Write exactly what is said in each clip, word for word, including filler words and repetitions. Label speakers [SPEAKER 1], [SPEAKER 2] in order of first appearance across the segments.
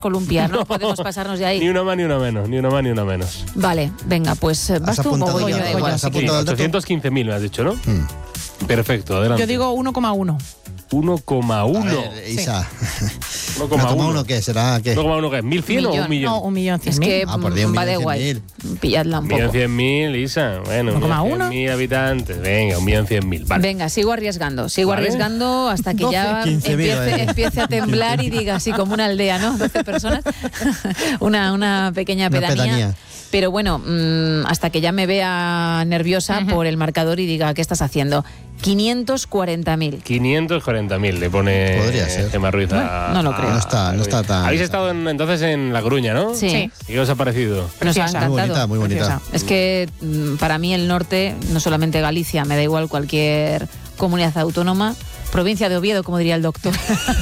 [SPEAKER 1] columpiar, no, no podemos pasarnos de ahí.
[SPEAKER 2] Ni una más ni una menos, ni una más ni una menos.
[SPEAKER 1] Vale, venga, pues vas tú o voy yo, da igual.
[SPEAKER 2] Sí, ochocientos quince mil me has dicho, ¿no? Hmm. Perfecto, adelante.
[SPEAKER 3] Yo digo uno coma uno.
[SPEAKER 2] uno coma uno.
[SPEAKER 4] Isa.
[SPEAKER 2] Sí. uno coma uno
[SPEAKER 4] ¿qué será? ¿Qué?
[SPEAKER 2] uno coma uno qué es? ¿mil cien o un millón?
[SPEAKER 3] No, un millón cien
[SPEAKER 1] Es
[SPEAKER 3] mil.
[SPEAKER 1] que
[SPEAKER 4] ah, por Dios,
[SPEAKER 1] va de igual. Pilladla un poco.
[SPEAKER 2] Un millón cien mil, Isa. Bueno, un millón cien mil habitantes. Venga, un millón cien mil. Vale.
[SPEAKER 1] Venga, sigo arriesgando. Sigo
[SPEAKER 2] ¿Vale?
[SPEAKER 1] arriesgando hasta que ya empiece, empiece a temblar y diga así como una aldea, ¿no? doce personas. una, una pequeña pedanía. Una pedanía. Pero bueno, mmm, hasta que ya me vea nerviosa uh-huh. por el marcador y diga, ¿qué estás haciendo? quinientos cuarenta mil.
[SPEAKER 2] quinientos cuarenta mil le pone
[SPEAKER 4] Podría ser.
[SPEAKER 2] Gemma Ruiz a,
[SPEAKER 1] bueno, no lo creo.
[SPEAKER 4] No está, no está tan...
[SPEAKER 2] Habéis estado en, entonces en La Coruña, ¿no?
[SPEAKER 1] Sí. sí.
[SPEAKER 2] ¿Y qué os ha parecido?
[SPEAKER 1] Nos ha encantado.
[SPEAKER 4] Muy bonita, muy bonita.
[SPEAKER 1] Preciosa. Es que para mí el norte, no solamente Galicia, me da igual cualquier comunidad autónoma, provincia de Oviedo, como diría el doctor.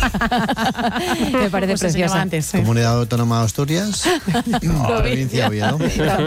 [SPEAKER 1] Me parece
[SPEAKER 3] pues
[SPEAKER 1] preciosa.
[SPEAKER 3] Antes, sí.
[SPEAKER 4] Comunidad Autónoma Asturias, no, provincia de Oviedo,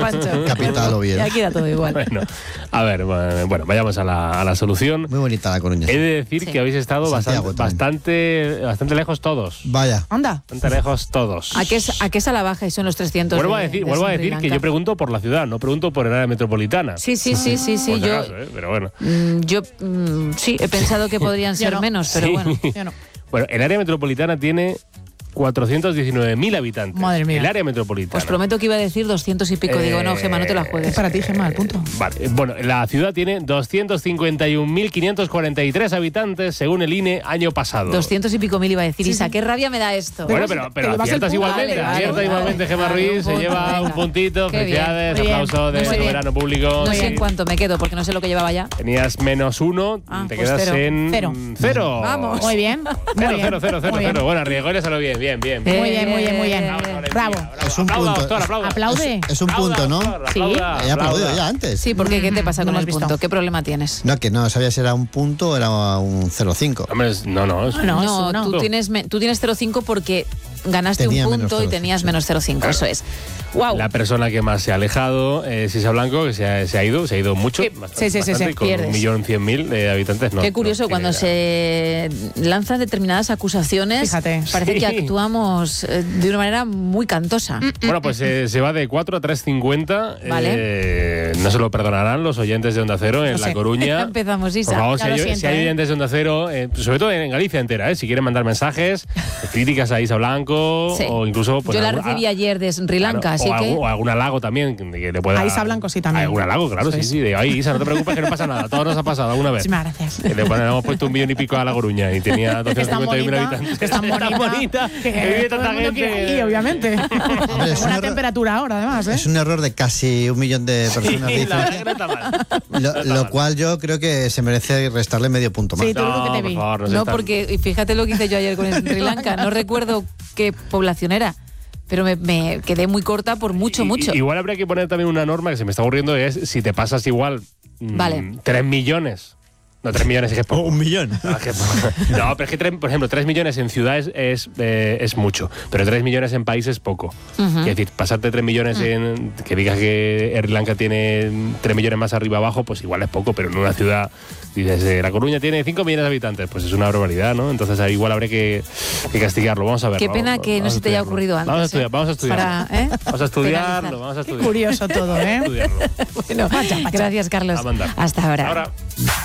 [SPEAKER 4] capital Oviedo.
[SPEAKER 1] Ya queda todo igual.
[SPEAKER 2] Bueno, a ver, bueno, vayamos a la, a la solución.
[SPEAKER 4] Muy bonita La Coruña.
[SPEAKER 2] He de decir sí. que habéis estado bastante, bastante, bastante lejos todos.
[SPEAKER 4] Vaya.
[SPEAKER 3] Anda.
[SPEAKER 2] Bastante lejos todos.
[SPEAKER 1] ¿A qué es, a qué es a la baja y son los trescientos?
[SPEAKER 2] Vuelvo
[SPEAKER 1] de,
[SPEAKER 2] a decir,
[SPEAKER 1] de
[SPEAKER 2] vuelvo a decir que yo pregunto por la ciudad, no pregunto por el área metropolitana.
[SPEAKER 1] Sí, sí, sí, sí, sí.
[SPEAKER 2] Por
[SPEAKER 1] yo,
[SPEAKER 2] caso, ¿eh? Pero bueno.
[SPEAKER 1] Yo mm, sí, he pensado que podrían ser
[SPEAKER 3] no.
[SPEAKER 1] menos, pero
[SPEAKER 2] sí.
[SPEAKER 1] bueno.
[SPEAKER 3] Yo no.
[SPEAKER 2] Bueno, el área metropolitana tiene cuatrocientos diecinueve mil habitantes.
[SPEAKER 3] Madre mía.
[SPEAKER 2] El área metropolitana.
[SPEAKER 1] Os prometo que iba a decir doscientos y pico. Eh, Digo, no, Gemma, no te la juegues.
[SPEAKER 3] Es para ti, Gemma, el punto.
[SPEAKER 2] Vale. Bueno, la ciudad tiene doscientos cincuenta y un mil quinientos cuarenta y tres habitantes, según el I N E, año pasado.
[SPEAKER 1] doscientos y pico mil iba a decir.
[SPEAKER 3] Sí,
[SPEAKER 1] Isa,
[SPEAKER 3] sí.
[SPEAKER 1] qué rabia me da esto.
[SPEAKER 2] Bueno, pero, pero aciertas igualmente.
[SPEAKER 1] Vale, vale,
[SPEAKER 2] acierta
[SPEAKER 1] vale,
[SPEAKER 2] igualmente,
[SPEAKER 1] vale,
[SPEAKER 2] Gemma
[SPEAKER 1] vale,
[SPEAKER 2] Ruiz.
[SPEAKER 1] un
[SPEAKER 2] Se lleva
[SPEAKER 1] venga.
[SPEAKER 2] un puntito.
[SPEAKER 1] Qué
[SPEAKER 2] Felicidades.
[SPEAKER 1] bien.
[SPEAKER 2] Aplauso de soberano público.
[SPEAKER 1] No sé en cuánto me quedo, porque no sé lo que llevaba ya.
[SPEAKER 2] Tenías menos uno,
[SPEAKER 1] ah,
[SPEAKER 2] te
[SPEAKER 1] pues
[SPEAKER 2] quedas
[SPEAKER 1] cero.
[SPEAKER 2] en...
[SPEAKER 3] Cero.
[SPEAKER 2] Cero.
[SPEAKER 3] Vamos. Muy bien. Muy
[SPEAKER 2] Cero,
[SPEAKER 3] bien.
[SPEAKER 2] cero, cero, cero,
[SPEAKER 3] Muy bien.
[SPEAKER 2] cero. Bueno, arriesgóle bien, bien, bien.
[SPEAKER 3] Muy bien, muy bien, muy bien. Bravo.
[SPEAKER 4] Es un
[SPEAKER 2] Aplauda,
[SPEAKER 4] punto.
[SPEAKER 2] doctor, aplauda.
[SPEAKER 3] Aplaude.
[SPEAKER 4] Es, es un punto, ¿no?
[SPEAKER 2] Aplauda,
[SPEAKER 3] Sí.
[SPEAKER 2] aplauda,
[SPEAKER 4] He aplaudido
[SPEAKER 2] aplauda.
[SPEAKER 4] ya antes.
[SPEAKER 1] Sí, porque ¿qué te pasa
[SPEAKER 3] No
[SPEAKER 1] con
[SPEAKER 3] lo
[SPEAKER 1] el
[SPEAKER 3] has visto.
[SPEAKER 1] punto? ¿Qué problema tienes?
[SPEAKER 4] No, que no sabía si era un punto o era un cero coma cinco.
[SPEAKER 2] Hombre, es- no, no. es-
[SPEAKER 3] No,
[SPEAKER 1] No,
[SPEAKER 3] es uno.
[SPEAKER 1] tú tienes, me- tú tienes cero coma cinco porque ganaste
[SPEAKER 4] Tenía
[SPEAKER 1] un
[SPEAKER 4] menos
[SPEAKER 1] punto y
[SPEAKER 4] cero coma cinco,
[SPEAKER 1] tenías
[SPEAKER 4] sí.
[SPEAKER 1] menos cero coma cinco. Eso es. ¡Wow!
[SPEAKER 2] La persona que más se ha alejado es Isa Blanco, que se ha, se ha ido, se ha ido mucho.
[SPEAKER 3] Sí,
[SPEAKER 2] bastante,
[SPEAKER 3] sí, sí, sí,
[SPEAKER 2] bastante,
[SPEAKER 3] sí.
[SPEAKER 2] con
[SPEAKER 1] Pierdes.
[SPEAKER 2] un millón cien mil de habitantes. No,
[SPEAKER 1] Qué curioso,
[SPEAKER 2] no
[SPEAKER 1] cuando
[SPEAKER 2] tiene
[SPEAKER 1] se lanzan determinadas acusaciones,
[SPEAKER 3] Fíjate.
[SPEAKER 1] parece
[SPEAKER 2] Sí.
[SPEAKER 1] que actuamos eh, de una manera muy cantosa.
[SPEAKER 2] nada. Bueno, pues eh, se va de cuatro a tres cincuenta.
[SPEAKER 1] Vale.
[SPEAKER 2] Eh, no se lo perdonarán los oyentes de Onda Cero en
[SPEAKER 3] No
[SPEAKER 2] La
[SPEAKER 3] sé.
[SPEAKER 2] Coruña.
[SPEAKER 1] Empezamos,
[SPEAKER 2] Por
[SPEAKER 1] Isa.
[SPEAKER 2] favor,
[SPEAKER 3] Ya
[SPEAKER 2] si
[SPEAKER 3] lo
[SPEAKER 2] hay,
[SPEAKER 3] siento,
[SPEAKER 2] si hay
[SPEAKER 3] ¿eh?
[SPEAKER 2] oyentes de Onda Cero, eh, sobre todo en Galicia entera, eh, si quieren mandar mensajes, críticas a Isa Blanco
[SPEAKER 1] Sí.
[SPEAKER 2] o incluso... pues,
[SPEAKER 1] Yo la
[SPEAKER 2] algún-
[SPEAKER 1] recibí
[SPEAKER 2] a-
[SPEAKER 1] ayer de Sri Lanka,
[SPEAKER 2] claro,
[SPEAKER 1] así
[SPEAKER 2] o,
[SPEAKER 1] que...
[SPEAKER 2] algún, o algún halago también que le pueda...
[SPEAKER 3] A Isa Blanco sí también.
[SPEAKER 2] Algún halago, claro,
[SPEAKER 3] Eso
[SPEAKER 2] sí,
[SPEAKER 3] es.
[SPEAKER 2] sí. De, ay, Isa, no te preocupes que no pasa nada. Todo nos ha pasado alguna vez.
[SPEAKER 3] Muchísimas gracias.
[SPEAKER 2] Que le ponen- hemos puesto un millón y pico a La Coruña y tenía
[SPEAKER 3] Que es tan
[SPEAKER 2] doscientos cincuenta y mil
[SPEAKER 3] bonita,
[SPEAKER 2] habitantes.
[SPEAKER 3] que es tan bonita,
[SPEAKER 2] bonita,
[SPEAKER 3] que
[SPEAKER 2] que vive
[SPEAKER 3] todo
[SPEAKER 2] tanta
[SPEAKER 3] el mundo quiere
[SPEAKER 2] gente.
[SPEAKER 3] ir, obviamente.
[SPEAKER 4] Hombre, es un
[SPEAKER 3] Buena
[SPEAKER 4] error-
[SPEAKER 3] temperatura ahora, además, ¿eh?
[SPEAKER 4] Es un error de casi un millón de personas de
[SPEAKER 2] Sí, la verdad que
[SPEAKER 4] diferencia.
[SPEAKER 2] no está mal.
[SPEAKER 4] Lo,
[SPEAKER 2] No está
[SPEAKER 4] lo
[SPEAKER 2] mal.
[SPEAKER 4] cual yo creo que se merece restarle medio punto más.
[SPEAKER 3] Sí, tú lo que te
[SPEAKER 2] por
[SPEAKER 3] vi.
[SPEAKER 2] favor, no,
[SPEAKER 1] No,
[SPEAKER 2] seas tan-
[SPEAKER 1] porque, y fíjate lo que hice yo ayer con Sri Lanka, no recuerdo qué población era, pero me, me quedé muy corta por mucho,
[SPEAKER 2] I-
[SPEAKER 1] mucho.
[SPEAKER 2] Igual habría que poner también una norma que se me está ocurriendo, es si te pasas igual mm,
[SPEAKER 1] Vale.
[SPEAKER 2] tres millones. No, tres millones es que es poco.
[SPEAKER 4] un millón.
[SPEAKER 2] No, es que es poco. No, pero es que, tres- por ejemplo, tres millones en ciudades es, eh, es mucho, pero tres millones en países es poco.
[SPEAKER 1] Ujú.
[SPEAKER 2] Es decir, pasarte tres millones en... Que digas que Sri Lanka tiene tres millones más arriba abajo, pues igual es poco, pero en una ciudad, dices, eh, La Coruña tiene cinco millones de habitantes, pues es una barbaridad, ¿no? Entonces ahí igual habría que, que castigarlo. Vamos a ver.
[SPEAKER 1] Qué pena que no se te haya ocurrido antes.
[SPEAKER 2] Vamos a estudiar,
[SPEAKER 1] ¿eh?
[SPEAKER 2] vamos a estudiarlo.
[SPEAKER 1] Para, ¿eh?
[SPEAKER 2] Vamos a estudiarlo,
[SPEAKER 1] Penalizar.
[SPEAKER 2] vamos a
[SPEAKER 3] Qué
[SPEAKER 2] estudiarlo.
[SPEAKER 3] curioso todo, ¿eh?
[SPEAKER 2] Estudiarlo.
[SPEAKER 1] Bueno, gracias, Carlos.
[SPEAKER 2] A mandar.
[SPEAKER 1] Hasta ahora.
[SPEAKER 2] Ahora.